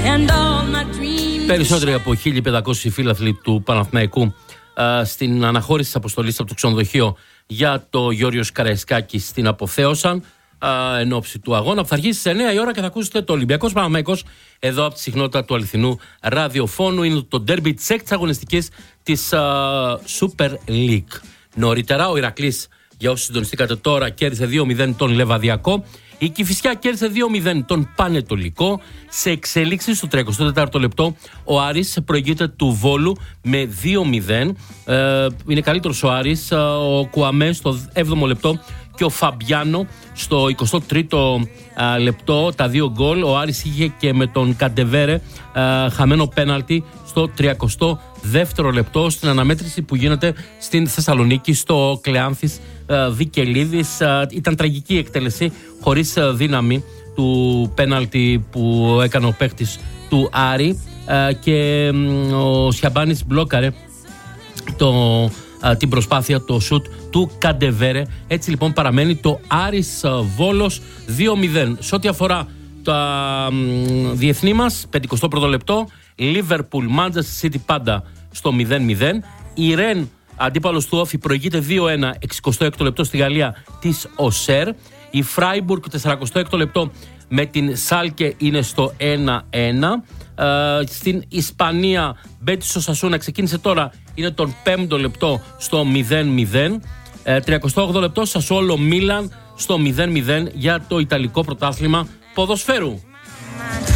Περισσότεροι από 1.500 φίλαθλοι του Παναθηναϊκού στην αναχώρηση της αποστολής από το ξενοδοχείο για το Γιώργος Καραϊσκάκης στην αποθέωσαν εν ώψη του αγώνα που θα αρχίσει στις 9 η ώρα και θα ακούσετε το Ολυμπιακός Παναθηναϊκός εδώ από τη συχνότητα του αληθινού ραδιοφώνου. Είναι το ντέρμπι της έκτης αγωνιστικής της Super League. Νωρίτερα ο Ηρακλής, για όσοι συντονιστήκατε τώρα, κέρδισε 2-0 τον Λεβαδιακό. Η Κηφισιά κέρδισε 2-0 τον Πανετολικό. Σε εξέλιξη στο 34ο λεπτό ο Άρης προηγείται του Βόλου με 2-0. Είναι καλύτερος ο Άρης, ο Κουαμέ στο 7ο λεπτό και ο Φαμπιάνο στο 23ο λεπτό τα 2 γκολ. Ο Άρης είχε και με τον Καντεβέρε χαμένο πέναλτι στο 32ο λεπτό στην αναμέτρηση που γίνεται στην Θεσσαλονίκη στο Κλεάνθης Βικελίδης. Ήταν τραγική η εκτέλεση χωρίς δύναμη του πέναλτι που έκανε ο παίχτης του Άρη και ο Σιαμπάνης μπλόκαρε την προσπάθεια, το σουτ του Καντεβέρε. Έτσι λοιπόν παραμένει το Άρης Βόλος 2-0. Σε ό,τι αφορά τα διεθνή μας, 51ο λεπτό, Liverpool Manchester City πάντα στο 0-0. Η Ρεν, αντίπαλος του Όφι, προηγείται 2-1, 66ο λεπτό στη Γαλλία της Οσέρ. Η Φράιμπουργκ, 46ο λεπτό με την Σάλκε είναι στο 1-1. Στην Ισπανία, Μπέτις Οσασούνα ξεκίνησε τώρα, είναι τον 5ο λεπτό στο 0-0. 38ο λεπτό, Σασουόλο Μίλαν στο 0-0 για το Ιταλικό πρωτάθλημα ποδοσφαίρου.